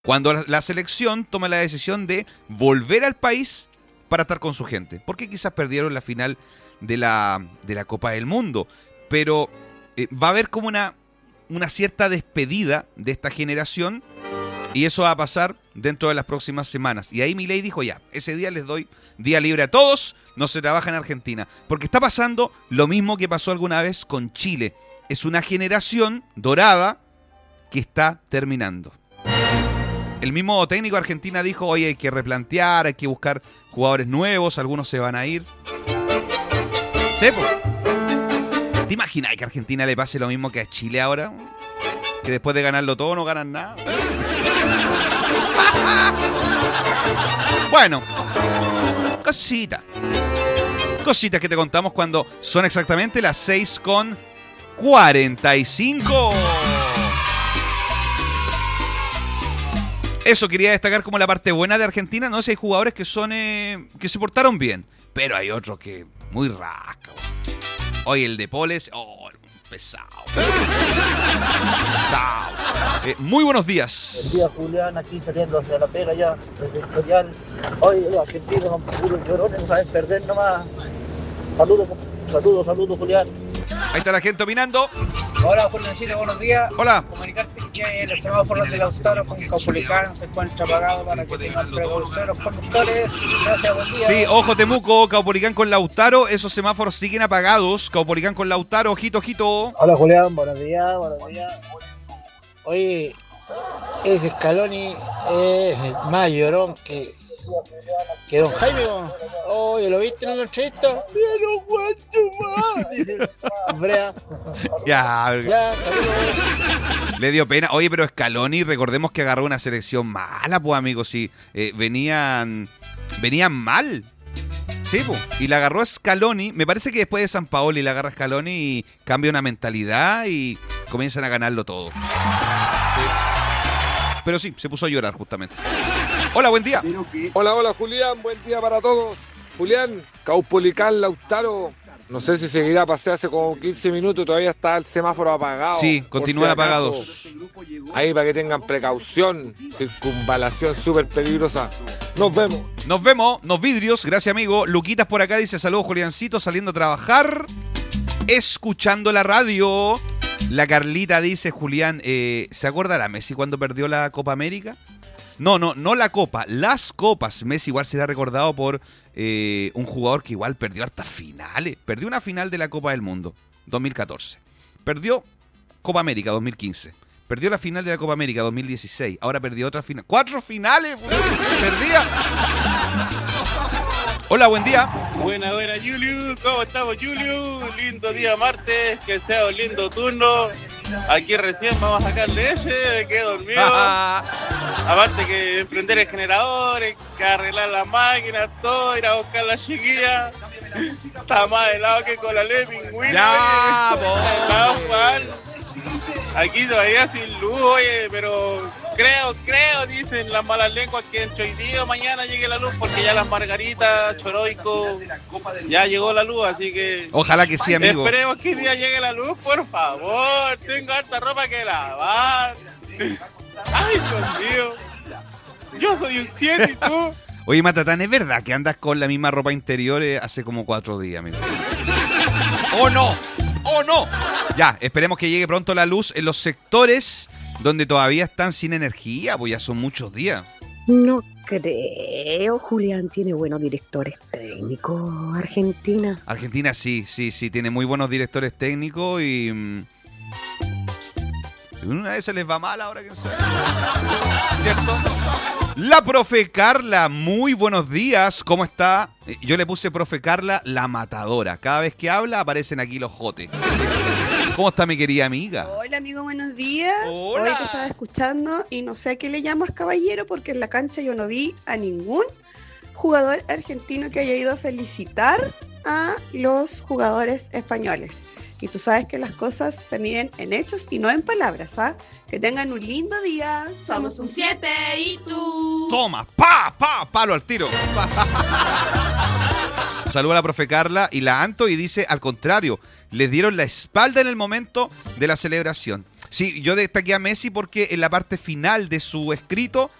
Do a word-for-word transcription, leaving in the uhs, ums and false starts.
Cuando la, la selección toma la decisión de volver al país para estar con su gente. Porque quizás perdieron la final de la, de la Copa del Mundo. Pero eh, va a haber como una, una cierta despedida de esta generación. Y eso va a pasar dentro de las próximas semanas. Y ahí Milei dijo, ya, ese día les doy día libre a todos, no se trabaja en Argentina. Porque está pasando lo mismo que pasó alguna vez con Chile. Es una generación dorada que está terminando. El mismo técnico de Argentina dijo, oye, hay que replantear, hay que buscar jugadores nuevos, algunos se van a ir. ¿Sí, po? ¿Te imaginas que a Argentina le pase lo mismo que a Chile ahora? Que después de ganarlo todo no ganan nada. Bueno, cosita. Cositas que te contamos cuando son exactamente las seis con cuarenta y cinco. Eso quería destacar como la parte buena de Argentina. No sé, hay jugadores que son eh, que se portaron bien, pero hay otros que muy rasca. Hoy el de Poles, oh, pesado. pesado. Eh, muy buenos días. Buen día, Julián, aquí saliendo hacia la pega ya, desde el historial. Hoy los argentinos son puros llorones, no saben perder nomás. Saludos, saludos, saludos, Julián. Ahí está la gente opinando. Hola, Juliancito, buenos días. Hola. Comunicarte que los semáforos de Lautaro con Caupolicán se encuentra apagado para que tengan precaución los conductores. Gracias, buen día. Sí, ojo Temuco, Caupolicán con Lautaro, esos semáforos siguen apagados. Caupolicán con Lautaro, ojito, ojito. Hola, Julián, buenos días, buenos días. Oye, ese Scaloni es más llorón que, que don Jaime. Oye, ¿lo viste en la entrevista? ¡Ya no aguanto más! Dice Brea. Ya, Ya, le dio pena. Oye, pero Scaloni, recordemos que agarró una selección mala, pues, amigos. Sí, eh, venían, venían mal. Sí, pues. Y la agarró Scaloni. Me parece que después de San Paoli la agarra Scaloni y cambia una mentalidad y comienzan a ganarlo todo. Sí. Pero sí, se puso a llorar justamente. Hola, buen día. Hola, hola, Julián. Buen día para todos. Julián, Caupolicán, Lautaro. No sé si seguirá, pasé hace como quince minutos, todavía está el semáforo apagado. Sí, continúan si apagados. Ahí para que tengan precaución. Circunvalación súper peligrosa. Nos vemos. Nos vemos, nos vidrios. Gracias, amigo. Luquitas por acá dice, saludos, Juliancito, saliendo a trabajar, escuchando la radio. La Carlita dice, Julián, eh, ¿se acordará Messi cuando perdió la Copa América? No, no, no la Copa, las Copas. Messi igual será recordado por eh, un jugador que igual perdió hartas finales. Perdió una final de la Copa del Mundo, dos mil catorce. Perdió Copa América, dos mil quince. Perdió la final de la Copa América, dos mil dieciséis. Ahora perdió otra final. ¡Cuatro finales! ¡Perdía! Hola, buen día. Buena, buena, Julio. ¿Cómo estamos, Julio? Lindo día martes, que sea un lindo turno. Aquí recién vamos a sacar leche, me quedé dormido. Aparte que emprender el generador, que arreglar las máquinas, todo, ir a buscar la chiquilla. Está más helado que con la ley pingüina. Ya, Juan. Aquí todavía sin luz, oye, pero creo, creo, dicen las malas lenguas que entre hoy día o mañana llegue la luz, porque ya las margaritas, choroico, ya llegó la luz, así que... Ojalá que sí, amigo. Esperemos que hoy día llegue la luz, por favor, tengo harta ropa que lavar. Ay, Dios mío, yo soy un siete y tú... Oye, Matatán, ¿es verdad que andas con la misma ropa interior eh, hace como cuatro días, amigo? ¡Oh, no! ¡Oh, no! Ya, esperemos que llegue pronto la luz en los sectores donde todavía están sin energía, pues ya son muchos días. No creo, Julián tiene buenos directores técnicos, Argentina. Argentina sí, sí, sí, tiene muy buenos directores técnicos y... Mmm, una vez se les va mal ahora, ¿quién sabe? ¿Cierto? La profe Carla, muy buenos días, ¿cómo está? Yo le puse profe Carla, la matadora. Cada vez que habla aparecen aquí los jotes. ¿Cómo está mi querida amiga? Hola amigo, buenos días. Hola. Hoy te estaba escuchando y no sé a qué le llamas caballero porque en la cancha yo no vi a ningún jugador argentino que haya ido a felicitar a los jugadores españoles. Y tú sabes que las cosas se miden en hechos y no en palabras, ¿ah? Que tengan un lindo día. Somos un siete y tú. Toma, pa, pa, palo al tiro. Saluda a la profe Carla y la Anto y dice, al contrario, les dieron la espalda en el momento de la celebración. Sí, yo destaqué a Messi porque en la parte final de su escrito